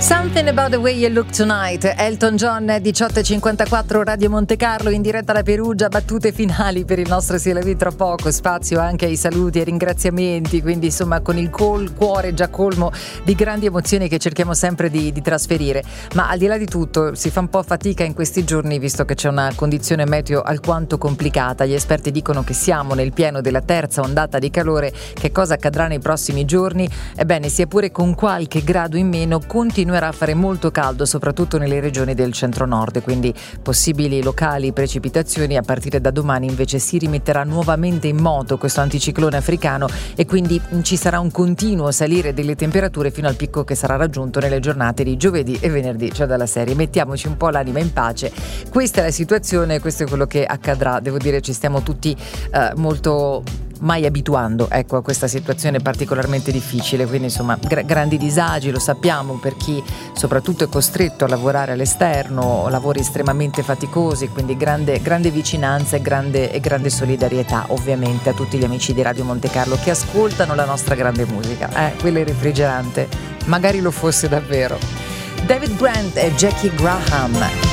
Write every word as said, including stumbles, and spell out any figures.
Something About the Way You Look Tonight, Elton John, diciotto e cinquantaquattro, Radio Monte Carlo, in diretta da Perugia, battute finali per il nostro Sielavi tra poco, spazio anche ai saluti e ai ringraziamenti, quindi insomma con il col, cuore già colmo di grandi emozioni che cerchiamo sempre di, di trasferire, ma al di là di tutto si fa un po' fatica in questi giorni visto che c'è una condizione meteo alquanto complicata. Gli esperti dicono che siamo nel pieno della terza ondata di calore. Che cosa accadrà nei prossimi giorni? Ebbene, sia pure con qualche grado in meno, continuerà a fare molto caldo soprattutto nelle regioni del centro-nord, quindi possibili locali precipitazioni. A partire da domani invece si rimetterà nuovamente in moto questo anticiclone africano e quindi ci sarà un continuo salire delle temperature fino al picco che sarà raggiunto nelle giornate di giovedì e venerdì, cioè dalla serie mettiamoci un po' l'anima in pace. Questa è la situazione, questo è quello che accadrà. Devo dire ci stiamo tutti eh, molto mai abituando ecco a questa situazione particolarmente difficile, quindi insomma gra- grandi disagi, lo sappiamo, per chi soprattutto è costretto a lavorare all'esterno, lavori estremamente faticosi, quindi grande, grande vicinanza e grande, e grande solidarietà ovviamente a tutti gli amici di Radio Monte Carlo che ascoltano la nostra grande musica, eh, quella è refrigerante, magari lo fosse davvero. David Brent e Jackie Graham.